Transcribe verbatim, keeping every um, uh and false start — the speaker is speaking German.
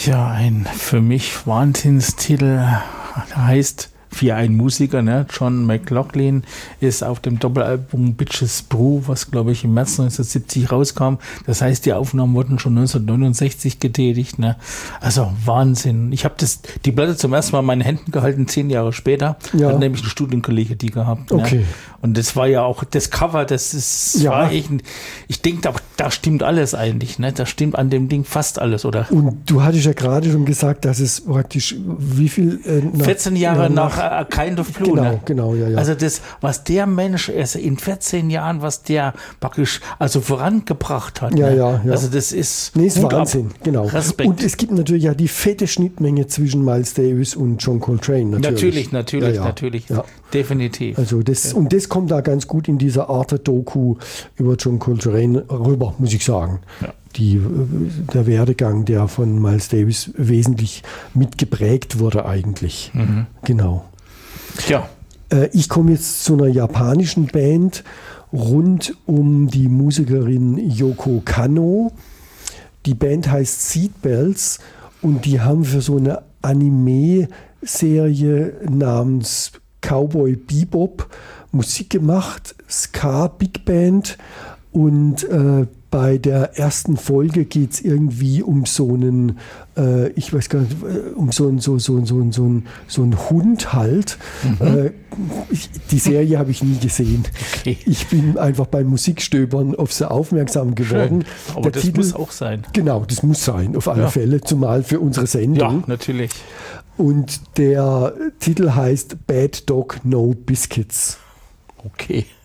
Ja, ein für mich Wahnsinnstitel heißt für einen Musiker, ne? John McLaughlin ist auf dem Doppelalbum Bitches Brew, was glaube ich im März neunzehnhundertsiebzig rauskam. Das heißt, die Aufnahmen wurden schon neunzehnhundertneunundsechzig getätigt. Ne? Also Wahnsinn. Ich habe das die Platte zum ersten Mal in meinen Händen gehalten, zehn Jahre später. Ja. Hat nämlich ein Studienkollege die gehabt. Okay. Ne? Und das war ja auch das Cover, das ist, Ja. war echt, ich denke, da, da stimmt alles eigentlich. Ne? Da stimmt an dem Ding fast alles, oder? Und du hattest ja gerade schon gesagt, dass es praktisch, wie viel? Äh, nach, vierzehn Jahre ja, nach A Kind of Blue. Genau, Ne? genau, ja, ja. Also das, was der Mensch, also in vierzehn Jahren, was der praktisch also vorangebracht hat. Ja, ne? ja, ja. Also das ist Nee, ist Hut ab. Wahnsinn, genau. Respekt. Und es gibt natürlich ja die fette Schnittmenge zwischen Miles Davis und John Coltrane. Natürlich, Natürlich, natürlich, ja, ja. natürlich. Ja. Definitiv. Also das, und das kommt da ganz gut in dieser Art Doku über John Coltrane rüber, muss ich sagen. Ja. Die, der Werdegang, der von Miles Davis wesentlich mitgeprägt wurde eigentlich. Mhm. Genau. Ja. Äh, ich komme jetzt zu einer japanischen Band rund um die Musikerin Yoko Kanno. Die Band heißt Seatbelts und die haben für so eine Anime-Serie namens Cowboy Bebop Musik gemacht, Ska Big Band, und äh, bei der ersten Folge geht es irgendwie um so einen, äh, ich weiß gar nicht, um so einen, so, so, so, so, einen, so einen Hund halt. Mhm. Äh, ich, die Serie habe ich nie gesehen. Okay. Ich bin einfach beim Musikstöbern auf sie aufmerksam geworden. Schön. Aber der das Titel, muss auch sein. Genau, das muss sein, auf alle Ja. Fälle, zumal für unsere Sendung. Ja, natürlich. Und der Titel heißt Bad Dog No Biscuits. Okay.